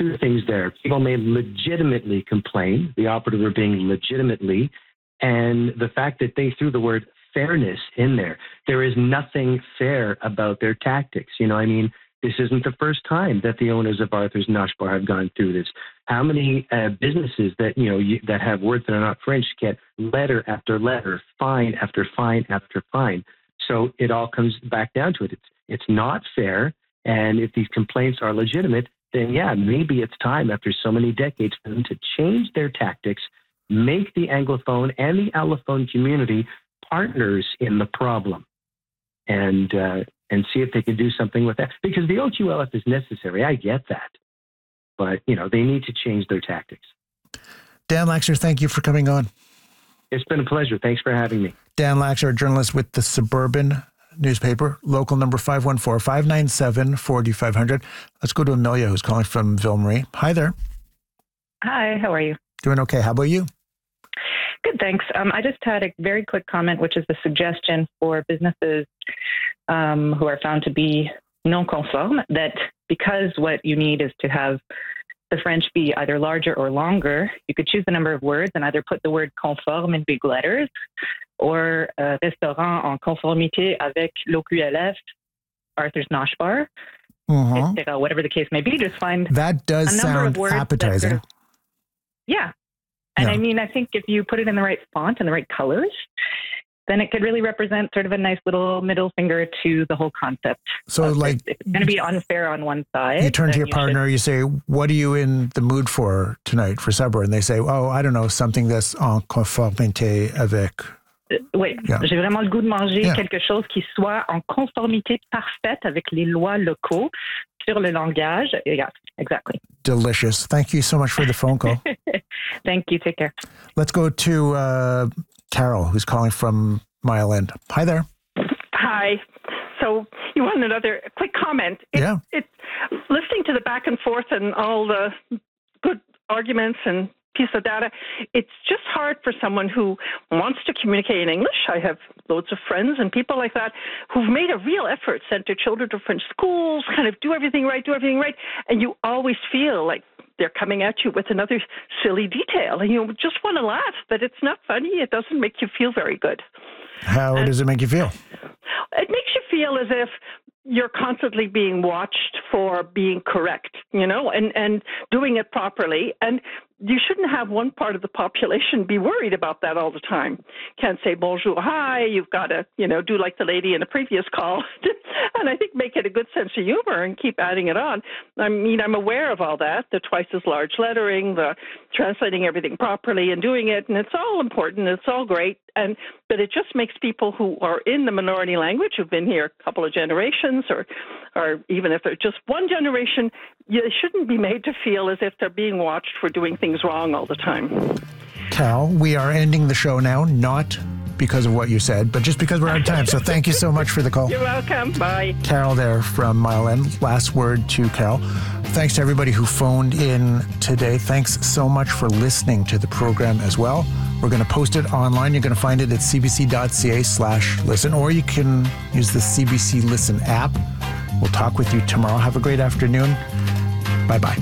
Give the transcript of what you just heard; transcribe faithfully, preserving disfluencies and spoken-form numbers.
two things there. People may legitimately complain, the operative being legitimately, and the fact that they threw the word fairness in there. There is nothing fair about their tactics. You know, I mean, this isn't the first time that the owners of Arthur's Nosh Bar have gone through this. How many uh, businesses that, you know, you, that have words that are not French get letter after letter, fine after fine after fine. So it all comes back down to it. It's, it's not fair. And if these complaints are legitimate, then yeah, maybe it's time after so many decades for them to change their tactics, make the Anglophone and the Allophone community partners in the problem, and uh, and see if they can do something with that. Because the O Q L F is necessary. I get that. But, you know, they need to change their tactics. Dan Laxer, thank you for coming on. It's been a pleasure. Thanks for having me. Dan Laxer, a journalist with the Suburban newspaper, local number five one four, five nine seven, four five zero zero. Let's go to Amelia, who's calling from Ville Marie. Hi there. Hi, how are you? Doing okay. How about you? Good, thanks. Um, I just had a very quick comment, which is a suggestion for businesses um, who are found to be non-conforme, that because what you need is to have the French be either larger or longer, you could choose the number of words and either put the word conforme in big letters or uh, restaurant en conformité avec l'O Q L F, Arthur's Nosh Bar, uh-huh. et cetera, whatever the case may be. Just find that does a number sound of words appetizing. That are, yeah. And yeah. I mean, I think if you put it in the right font and the right colors, then it could really represent sort of a nice little middle finger to the whole concept. So like, if it's going to be unfair on one side. You turn to your you partner, should... you say, what are you in the mood for tonight for supper? And they say, oh, I don't know, something that's en conformité avec. Euh, oui, yeah. J'ai vraiment le goût de manger yeah. quelque chose qui soit en conformité parfaite avec les lois locaux sur le langage. Yeah, exactly. Delicious. Thank you so much for the phone call. Thank you. Take care. Let's go to uh, Carol, who's calling from Mile End. Hi there. Hi. So you want another quick comment? It, yeah. It, listening to the back and forth and all the good arguments and piece of data, it's just hard for someone who wants to communicate in English. I have loads of friends and people like that who've made a real effort, sent their children to French schools, kind of do everything right, do everything right. And you always feel like they're coming at you with another silly detail. And you just want to laugh, but it's not funny. It doesn't make you feel very good. How and does it make you feel? It makes you feel as if you're constantly being watched for being correct, you know, and, and doing it properly. And you shouldn't have one part of the population be worried about that all the time. Can't say bonjour, hi. You've got to, you know, do like the lady in the previous call. And I think make it a good sense of humor and keep adding it on. I mean, I'm aware of all that, the twice as large lettering, the translating everything properly and doing it. And it's all important. It's all great. And but it just makes people who are in the minority language, who've been here a couple of generations, or, or even if they're just one generation, you shouldn't be made to feel as if they're being watched for doing things wrong all the time. Cal, we are ending the show now, not because of what you said, but just because we're out of time. So thank you so much for the call. You're welcome. Bye. Carol there from Mile End. Last word to Carol. Thanks to everybody who phoned in today. Thanks so much for listening to the program as well. We're going to post it online. You're going to find it at cbc.ca slash listen, or you can use the C B C Listen app. We'll talk with you tomorrow. Have a great afternoon. Bye-bye.